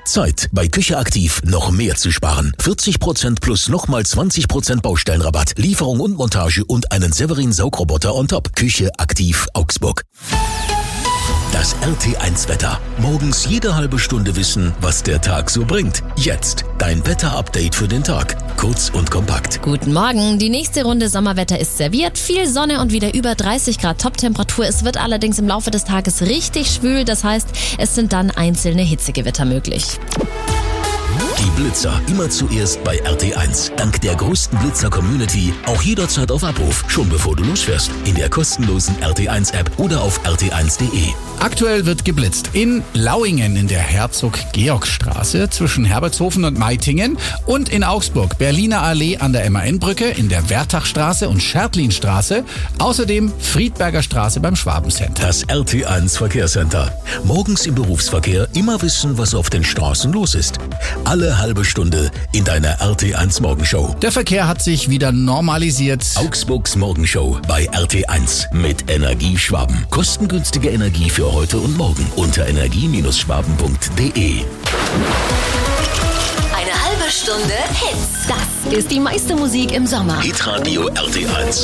Zeit, bei Küche Aktiv noch mehr zu sparen. 40% plus nochmal 20% Baustellenrabatt, Lieferung und Montage und einen Severin Saugroboter on top. Küche Aktiv Augsburg. Das RT1 Wetter. Morgens jede halbe Stunde wissen, was der Tag so bringt. Jetzt dein Wetter-Update für den Tag. Kurz und kompakt. Guten Morgen. Die nächste Runde Sommerwetter ist serviert. Viel Sonne und wieder über 30 Grad Toptemperatur. Es wird allerdings im Laufe des Tages richtig schwül. Das heißt, es sind dann einzelne Hitzegewitter möglich. Die Blitzer immer zuerst bei RT1. Dank der größten Blitzer-Community auch jederzeit auf Abruf, schon bevor du losfährst. In der kostenlosen RT1-App oder auf rt1.de. Aktuell wird geblitzt in Lauingen in der Herzog-Georg-Straße zwischen Herbertshofen und Meitingen und in Augsburg Berliner Allee an der MAN-Brücke in der Wertachstraße und Schertlinstraße. Außerdem Friedberger Straße beim Schwabencenter. Das RT1 Verkehrscenter. Morgens im Berufsverkehr immer wissen, was auf den Straßen los ist. Alle halbe Stunde in deiner RT1 Morgenshow. Der Verkehr hat sich wieder normalisiert. Augsburgs Morgenshow bei RT1 mit Energie Schwaben. Kostengünstige Energie für heute und morgen unter energie-schwaben.de. Eine halbe Stunde Hits. Das ist die meiste Musik im Sommer. Hitradio RT1.